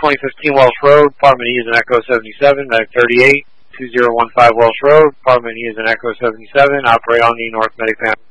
2015 Welsh Road, Department E is an Echo 77, Medic 38, 2015 Welsh Road, Department E is an Echo 77, operate on the North Medic Family.